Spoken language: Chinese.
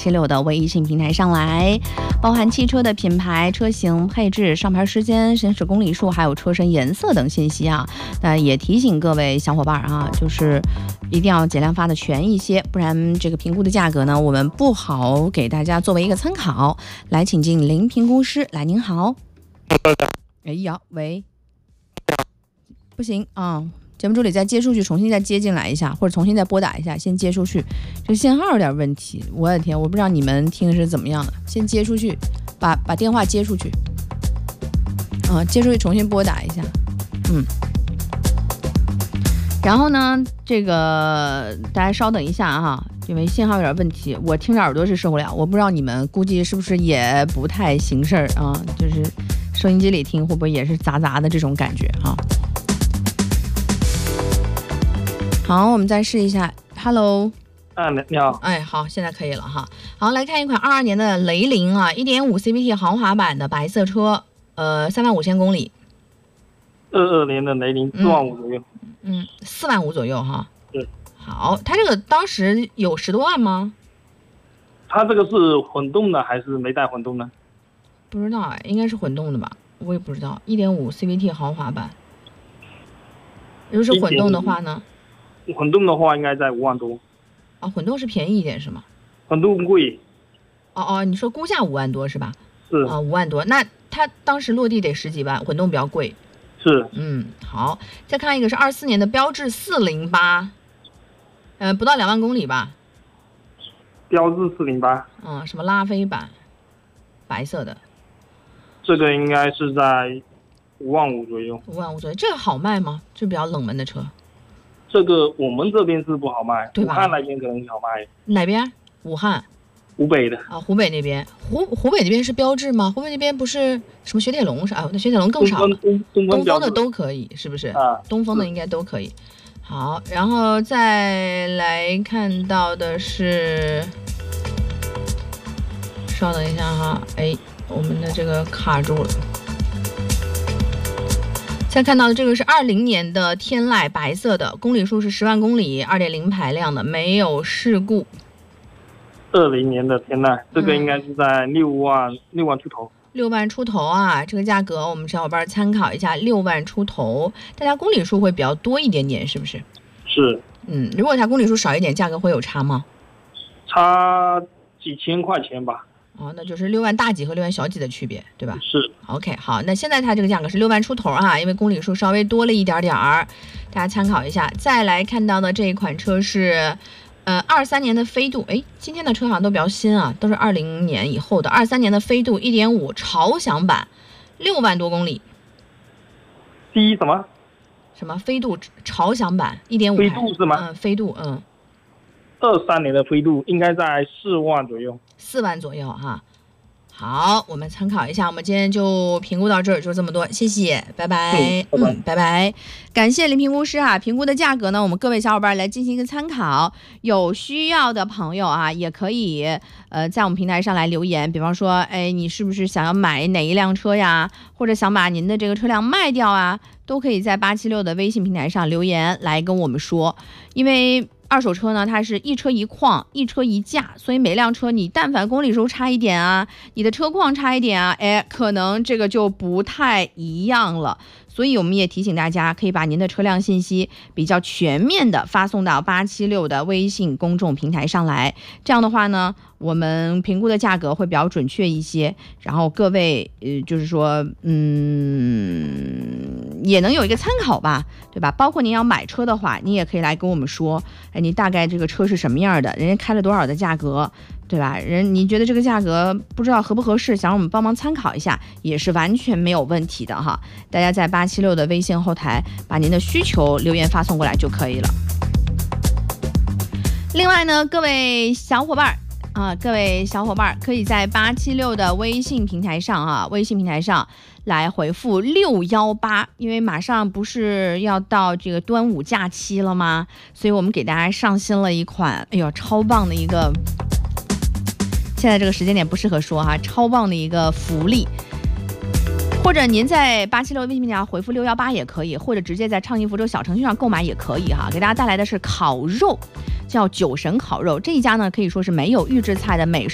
876的微信平台上来，包含汽车的品牌、车型、配置、上牌时间、行驶公里数，还有车身颜色等信息啊。那也提醒各位小伙伴啊，就是一定要尽量发的全一些，不然这个评估的价格呢，我们不好给大家作为一个参考。来，请进林评估师。来，您好。哎呀，喂，不行啊。节目助理再接出去，重新再接进来一下，或者重新再拨打一下，先接出去。这个信号有点问题，我的天，我不知道你们听是怎么样的。先接出去，把电话接出去，接出去，重新拨打一下，然后呢，这个大家稍等一下哈，因为信号有点问题，我听着耳朵是受不了，我不知道你们估计是不是也不太行事儿啊，就是收音机里听会不会也是杂杂的这种感觉啊？好，我们再试一下。Hello， 你好。 哎，好，现在可以了哈。好，来看一款22年的雷凌啊，1.5 CVT 豪华版的白色车，35000公里。 22年的雷凌4万5左右。 4万5左右哈。 对。 好，它这个当时有10多万吗？ 它这个是混动的还是没带混动的？ 不知道哎，应该是混动的吧，我也不知道。1.5 CVT 豪华版。如果是混动的话呢？ 混动的话应该在5万多。 混动是便宜一点是吗？ 混动贵。 你说估价5万多是吧？ 是。 5万多，那它当时落地得10几万，混动比较贵。 是。 好，再看一个是24年的标致408，不到2万公里吧？ 标致408。 什么拉菲版，白色的。 这个应该是在5万5左右。 5万5左右，这个好卖吗？就比较冷门的车。 这个我们这边是不好卖， 对吧？ 武汉那边可能好卖。 哪边？武汉。 湖北的。 湖北那边，湖北那边是标致吗？湖北那边不是什么雪铁龙是那雪铁龙更少了。东风的都可以，是不是？东风的应该都可以。好，然后再来看到的是，稍等一下哈，我们的这个卡住了。再看到的这个是20年的天籁，白色的，公里数是10万公里，2.0排量的，没有事故。 20年的天籁，这个应该是在6万出头。 6万出头啊，这个价格我们小伙伴参考一下，6万出头，大家公里数会比较多一点点，是不是？ 是。 如果它公里数少一点，价格会有差吗？ 差几千块钱吧。 那就是6万大几和6万小几的区别，对吧？ 是。 OK， 好，那现在它这个价格是6万出头啊，因为公里数稍微多了一点点儿，大家参考一下。再来看到的这一款车是23年的飞度，今天的车好像都比较新啊，都是20年以后的。23年的飞度 1.5 潮享版，6万多公里。 第一什么飞度潮享版 1.5 飞度是吗？ 飞度 23年的飞度应该在4万左右。 4万左右哈。好，我们参考一下，我们今天就评估到这儿，就这么多，谢谢，拜拜。拜拜。感谢林评估师啊，评估的价格呢，我们各位小伙伴来进行一个参考，有需要的朋友啊，也可以在我们平台上来留言，比方说，你是不是想要买哪一辆车呀，或者想把您的这个车辆卖掉啊，都可以在876的微信平台上留言来跟我们说，因为二手车呢，它是一车一况，一车一价，所以每辆车你但凡公里数差一点啊，你的车况差一点啊，可能这个就不太一样了。所以我们也提醒大家，可以把您的车辆信息比较全面的发送到876的微信公众平台上来。这样的话呢，我们评估的价格会比较准确一些。然后各位就是说，也能有一个参考吧，对吧？包括您要买车的话，你也可以来跟我们说，你大概这个车是什么样的，人家开了多少的价格。对吧？你觉得这个价格不知道合不合适，想让我们帮忙参考一下，也是完全没有问题的哈。大家在876的微信后台把您的需求留言发送过来就可以了。另外呢，各位小伙伴可以在876的微信平台上来回复618，因为马上不是要到这个端午假期了吗？所以我们给大家上新了一款，超棒的一个。现在这个时间点不适合说哈，超棒的一个福利，或者您在876微信平台回复618也可以，或者直接在畅行福州小程序上购买也可以哈。给大家带来的是烤肉，叫酒神烤肉，这一家呢可以说是没有预制菜的美食。